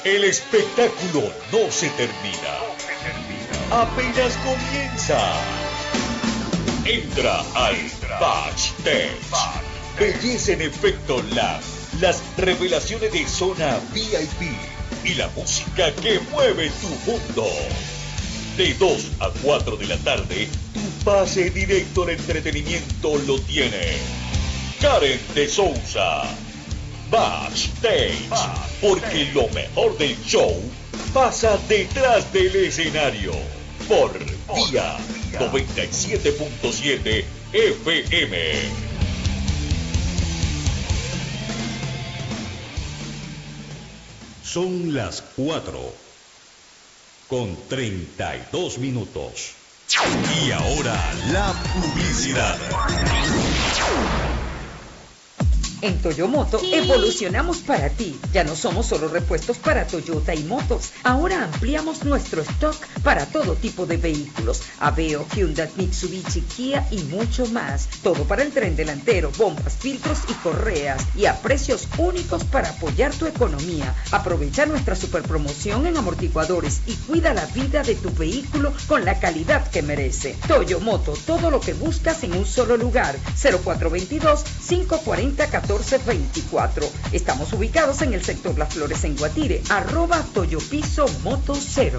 El espectáculo no se termina. Apenas comienza. Entra al Backstage. Belleza en Efecto Lab. Las revelaciones de zona VIP y la música que mueve tu mundo. De 2 a 4 de la tarde, tu pase directo al entretenimiento lo tiene Karen de Souza. Backstage, porque lo mejor del show pasa detrás del escenario. Por Vía 97.7 FM. Son las 4:32. Y ahora la publicidad. En Toyomoto evolucionamos para ti. Ya no somos solo repuestos para Toyota y motos. Ahora ampliamos nuestro stock para todo tipo de vehículos. Aveo, Hyundai, Mitsubishi, Kia y mucho más. Todo para el tren delantero, bombas, filtros y correas. Y a precios únicos para apoyar tu economía. Aprovecha nuestra super promoción en amortiguadores y cuida la vida de tu vehículo con la calidad que merece. Toyomoto, todo lo que buscas en un solo lugar. 0422-540-1424. Estamos ubicados en el sector Las Flores en Guatire, @Toyopiso Moto 0.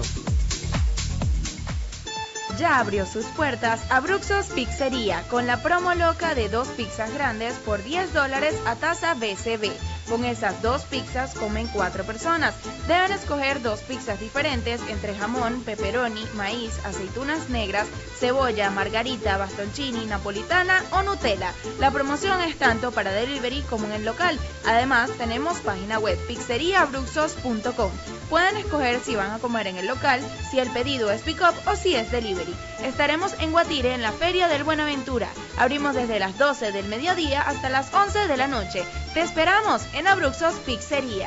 Ya abrió sus puertas Abruxos Pizzería con la promo loca de 2 pizzas grandes por $10 a tasa BCB. Con esas 2 pizzas comen 4 personas. Deben escoger 2 pizzas diferentes entre jamón, pepperoni, maíz, aceitunas negras, cebolla, margarita, bastoncini, napolitana o Nutella. La promoción es tanto para delivery como en el local. Además, tenemos página web pizzeriaabruxos.com. Pueden escoger si van a comer en el local, si el pedido es pick-up o si es delivery. Estaremos en Guatire en la Feria del Buenaventura. Abrimos desde las 12 del mediodía hasta las 11 de la noche. Te esperamos en Abruxos Pizzería.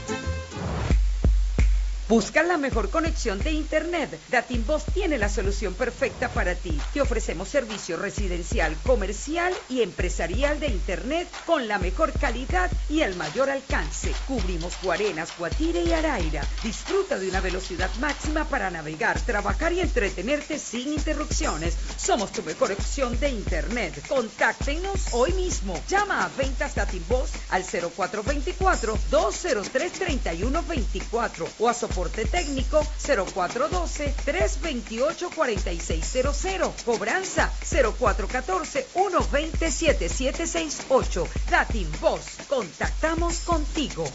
Busca la mejor conexión de internet. Datimvoz tiene la solución perfecta para ti. Te ofrecemos servicio residencial, comercial y empresarial de internet con la mejor calidad y el mayor alcance. Cubrimos Guarenas, Guatire y Araira. Disfruta de una velocidad máxima para navegar, trabajar y entretenerte sin interrupciones. Somos tu mejor opción de internet. Contáctenos hoy mismo. Llama a Ventas Datimvoz al 0424-203-3124 o a soporte técnico 0412-328-4600. Cobranza 0414-120-7768. Datimvoz, contactamos contigo.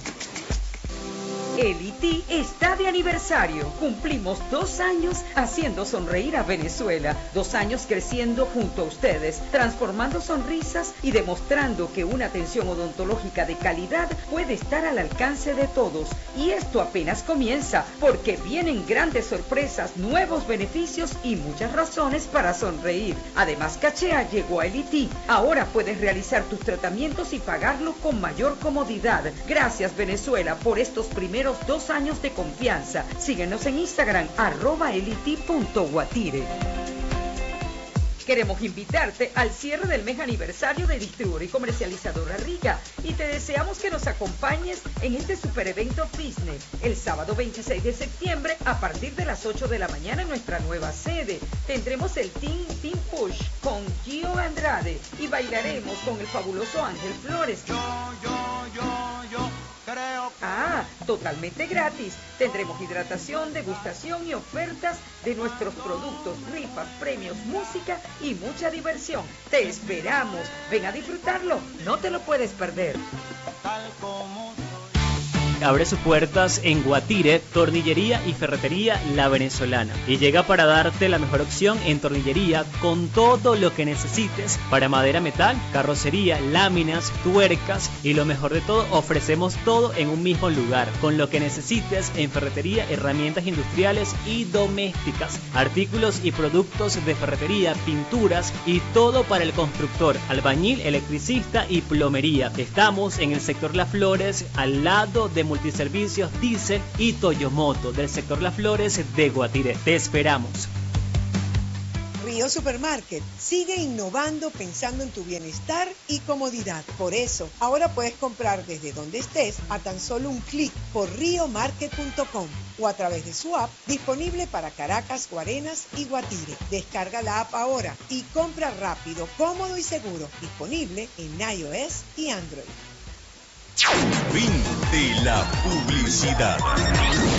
Elity está de aniversario. Cumplimos 2 años haciendo sonreír a Venezuela. 2 años creciendo junto a ustedes, transformando sonrisas y demostrando que una atención odontológica de calidad puede estar al alcance de todos. Y esto apenas comienza, porque vienen grandes sorpresas, nuevos beneficios y muchas razones para sonreír. Además, Cachea llegó a Elity. Ahora puedes realizar tus tratamientos y pagarlo con mayor comodidad. Gracias, Venezuela, por estos primeros 2 años de confianza. Síguenos en Instagram, @elity.guatire. Queremos invitarte al cierre del mes aniversario de distribuidor y comercializadora Riga y te deseamos que nos acompañes en este super evento business el sábado 26 de septiembre a partir de las 8 de la mañana en nuestra nueva sede. Tendremos el Team Push con Gio Andrade y bailaremos con el fabuloso Ángel Flores. Totalmente gratis. Tendremos hidratación, degustación y ofertas de nuestros productos, rifas, premios, música y mucha diversión. Te esperamos. Ven a disfrutarlo. No te lo puedes perder. Abre sus puertas en Guatire, Tornillería y Ferretería La Venezolana. Y llega para darte la mejor opción en tornillería con todo lo que necesites para madera, metal, carrocería, láminas, tuercas y lo mejor de todo, ofrecemos todo en un mismo lugar. Con lo que necesites en ferretería, herramientas industriales y domésticas, artículos y productos de ferretería, pinturas y todo para el constructor, albañil, electricista y plomería. Estamos en el sector Las Flores, al lado de Multiservicios Diesel y Toyomoto del sector Las Flores de Guatire. Te esperamos. Río Supermarket sigue innovando pensando en tu bienestar y comodidad. Por eso, ahora puedes comprar desde donde estés a tan solo un clic por riomarket.com o a través de su app disponible para Caracas, Guarenas y Guatire. Descarga la app ahora y compra rápido, cómodo y seguro. Disponible en iOS y Android. Fin de la publicidad.